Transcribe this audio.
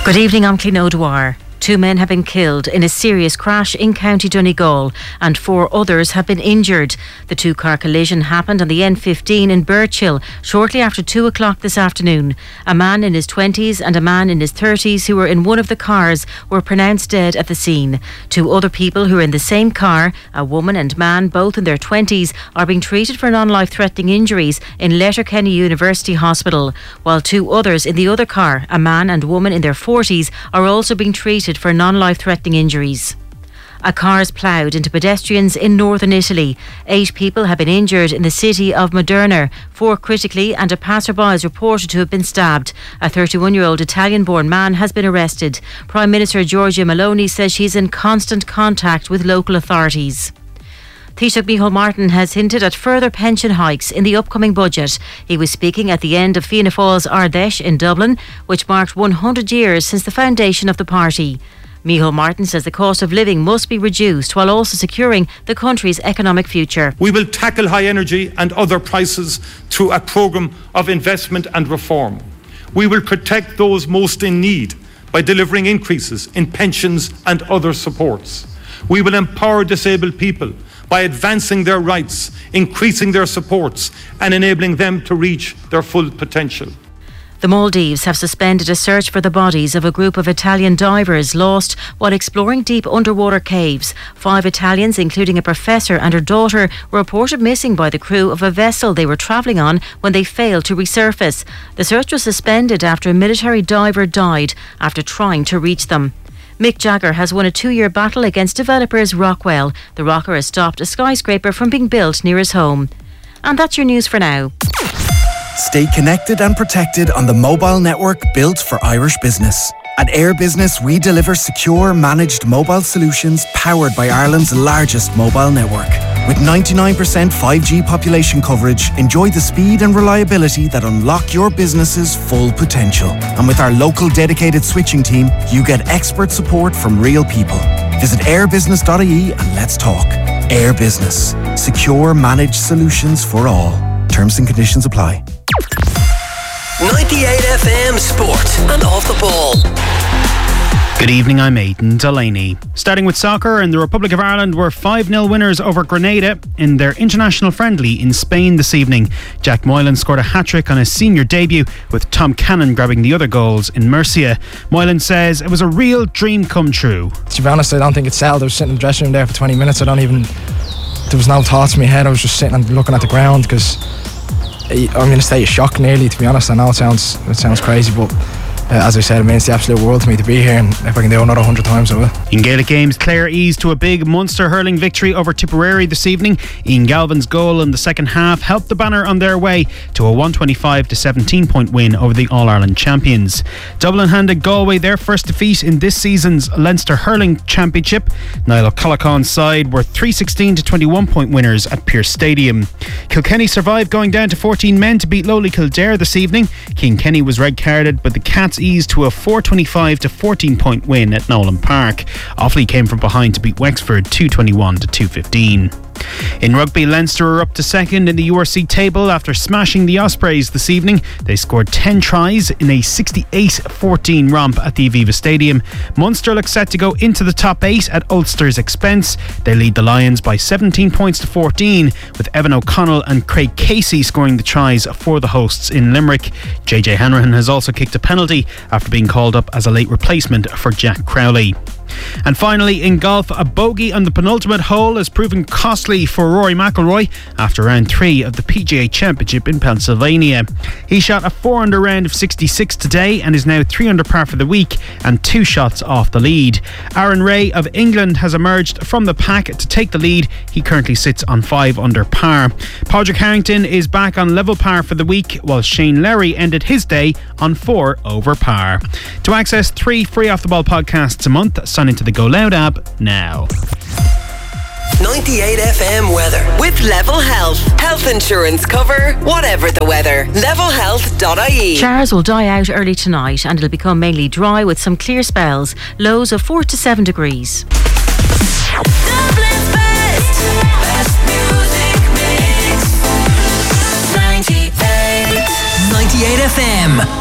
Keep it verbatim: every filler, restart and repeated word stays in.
Good evening, I'm Clín O'Dwyer. Two men have been killed in a serious crash in County Donegal and four others have been injured. The two-car collision happened on the N fifteen in Birchill shortly after two o'clock this afternoon. A man in his twenties and a man in his thirties who were in one of the cars were pronounced dead at the scene. Two other people who were in the same car, a woman and man both in their twenties, are being treated for non-life-threatening injuries in Letterkenny University Hospital, while two others in the other car, a man and woman in their forties, are also being treated for non-life-threatening injuries. A car has ploughed into pedestrians in northern Italy. Eight people have been injured in the city of Modena, four critically, and a passerby is reported to have been stabbed. A thirty-one-year-old Italian-born man has been arrested. Prime Minister Giorgia Meloni says she's in constant contact with local authorities. Taoiseach Micheál Martin has hinted at further pension hikes in the upcoming budget. He was speaking at the end of Fianna Fáil's Ardèche in Dublin, which marked one hundred years since the foundation of the party. Micheál Martin says the cost of living must be reduced while also securing the country's economic future. We will tackle high energy and other prices through a programme of investment and reform. We will protect those most in need by delivering increases in pensions and other supports. We will empower disabled people by advancing their rights, increasing their supports and enabling them to reach their full potential. The Maldives have suspended a search for the bodies of a group of Italian divers lost while exploring deep underwater caves. Five Italians, including a professor and her daughter, were reported missing by the crew of a vessel they were travelling on when they failed to resurface. The search was suspended after a military diver died after trying to reach them. Mick Jagger has won a two-year battle against developers Rockwell. The rocker has stopped a skyscraper from being built near his home. And that's your news for now. Stay connected and protected on the mobile network built for Irish business. At Air Business, we deliver secure, managed mobile solutions powered by Ireland's largest mobile network. With ninety-nine percent five G population coverage, enjoy the speed and reliability that unlock your business's full potential. And with our local dedicated switching team, you get expert support from real people. Visit airbusiness dot I E and let's talk. Air Business. Secure, managed solutions for all. Terms and conditions apply. ninety-eight F M Sport and Off the Ball. Good evening, I'm Aidan Delaney. Starting with soccer, and the Republic of Ireland were five nil winners over Grenada in their international friendly in Spain this evening. Jack Moylan scored a hat-trick on his senior debut, with Tom Cannon grabbing the other goals in Murcia. Moylan says it was a real dream come true. To be honest, I don't think it sold. I was sitting in the dressing room there for twenty minutes. I don't even... There was no thoughts in my head. I was just sitting and looking at the ground because I'm in a state of shock nearly, to be honest. I know it sounds, it sounds crazy, but... Uh, as I said, it means the absolute world to me to be here, and if I can do another hundred times, I will. In Gaelic games, Clare eased to a big Munster hurling victory over Tipperary this evening. Ian Galvin's goal in the second half helped the Banner on their way to a one twenty-five to seventeen point win over the All-Ireland champions. Dublin handed Galway their first defeat in this season's Leinster Hurling Championship. Niall O'Callaghan's side were three sixteen to twenty-one point winners at Pearse Stadium. Kilkenny survived going down to fourteen men to beat lowly Kildare this evening. Cian Kenny was red-carded, but the Cats eased to a four twenty-five to fourteen point win at Nolan Park. Offaly came from behind to beat Wexford two twenty-one to two fifteen. In rugby, Leinster are up to second in the U R C table after smashing the Ospreys this evening. They scored ten tries in a sixty-eight fourteen romp at the Aviva Stadium. Munster look set to go into the top eight at Ulster's expense. They lead the Lions by seventeen points to fourteen, with Evan O'Connell and Craig Casey scoring the tries for the hosts in Limerick. J J Hanrahan has also kicked a penalty after being called up as a late replacement for Jack Crowley. And finally, in golf, a bogey on the penultimate hole has proven costly for Rory McIlroy after round three of the P G A Championship in Pennsylvania. He shot a four under round of sixty-six today and is now three under par for the week and two shots off the lead. Aaron Ray of England has emerged from the pack to take the lead. He currently sits on five under par. Padraig Harrington is back on level par for the week, while Shane Lowry ended his day on four over par. To access three free Off the Ball podcasts a month, sign into the Go Loud app now. ninety-eight F M weather with Level Health. Health insurance cover, whatever the weather. level health dot I E. Showers will die out early tonight and it'll become mainly dry with some clear spells. Lows of four to seven degrees. Dublin's best, best music mix. ninety-eight ninety-eight F M.